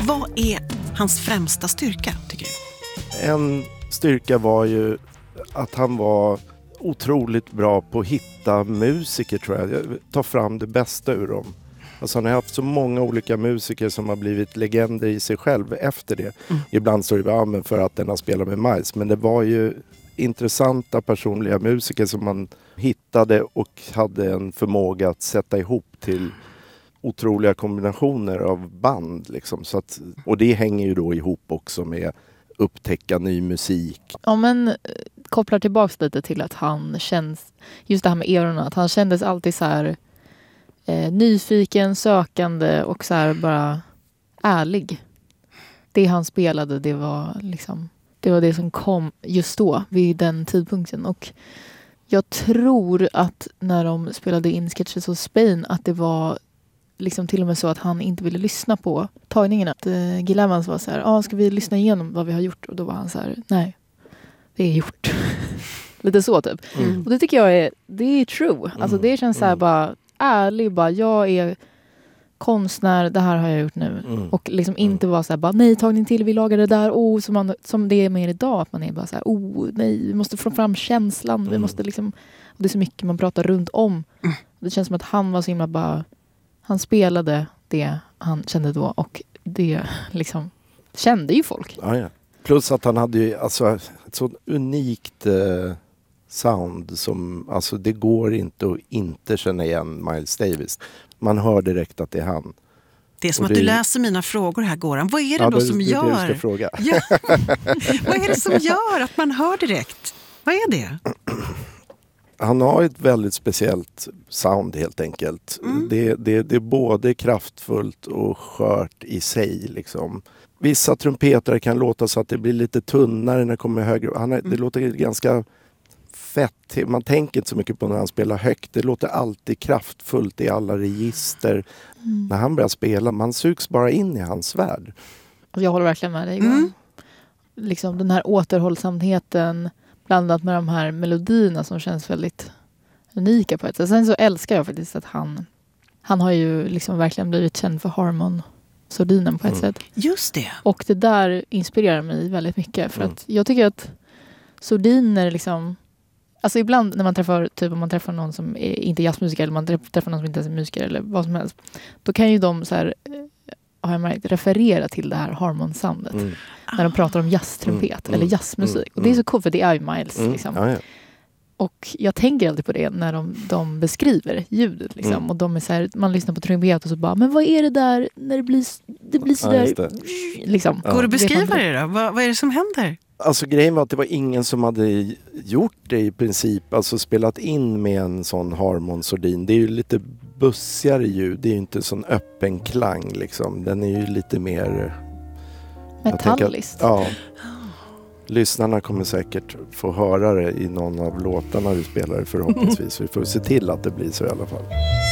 Vad är hans främsta styrka, tycker du? En styrka var ju att han var otroligt bra på att hitta musiker, tror jag. Ta fram det bästa ur dem. Alltså han har haft så många olika musiker som har blivit legender i sig själv efter det. Ibland står det men för att den har spelat med Miles. Men det var ju intressanta personliga musiker som man hittade och hade en förmåga att sätta ihop till otroliga kombinationer av band. Liksom. Så att, och det hänger ju då ihop också med upptäcka ny musik. Ja, men kopplar tillbaks lite till att han känns, just det här med erorna, att han kändes alltid så här nyfiken, sökande och så här bara ärlig. Det han spelade, det var liksom, det var det som kom just då, vid den tidpunkten. Och jag tror att när de spelade in Sketches of Spain, att det var liksom till och med så att han inte ville lyssna på tagningarna. Att Gil Evans var så här, ska vi lyssna igenom vad vi har gjort? Och då var han så här, nej, det är gjort. Lite så typ. Och det tycker jag det är true. Alltså det känns så här bara ärlig, bara jag är konstnär, det här har jag gjort nu. Och liksom inte vara så här, bara nej, tagning till, vi lagar det där, som det är mer idag, att man är bara så här, nej, vi måste få fram känslan, vi måste liksom, och det är så mycket man pratar runt om. Det känns som att han var så himla bara, han spelade det han kände då, och det liksom kände ju folk. Ja. Plus att han hade ju alltså ett så unikt sound som, alltså det går inte att inte känna igen Miles Davis. Man hör direkt att det är han. Det är som att du läser mina frågor här, Goran. Vad är det då som gör? Det du ska fråga. Ja. Vad är det som gör att man hör direkt? Vad är det? Han har ett väldigt speciellt sound helt enkelt. Det är både kraftfullt och skört i sig liksom. Vissa trumpeter kan låta så att det blir lite tunnare när det kommer högre. Det låter ganska fett. Man tänker inte så mycket på när han spelar högt. Det låter alltid kraftfullt i alla register. När han börjar spela, man sugs bara in i hans värld. Jag håller verkligen med dig. Liksom den här återhållsamheten blandat med de här melodierna som känns väldigt unika på ett sätt. Sen så älskar jag faktiskt att han har ju liksom verkligen blivit känd för Harmon-sordinen på ett sätt. Just det. Och det där inspirerar mig väldigt mycket. För att jag tycker att sordiner liksom, alltså ibland när man träffar, typ om man träffar någon som är inte jazzmusiker, eller man träffar någon som inte är musiker eller vad som helst, då kan ju de så här, har jag märkt, referera till det här Harmon-soundet när de pratar om jazztrumpet eller jazzmusik. Och det är så coolt, för det är ju Miles liksom. Ja. Och jag tänker alltid på det när de beskriver ljudet liksom. Och de är så här, man lyssnar på trumpet och så bara, men vad är det där när det blir så där liksom. Går du beskriva det då? Vad är det som händer? Alltså grejen var att det var ingen som hade gjort det i princip, alltså spelat in med en sån Harmon-sordin. Det är ju lite bussigare ljud, det är ju inte sån öppen klang liksom. Den är ju lite mer metalliskt. Ja. Lyssnarna kommer säkert få höra det i någon av låtarna du spelar förhoppningsvis. Vi får se till att det blir så i alla fall.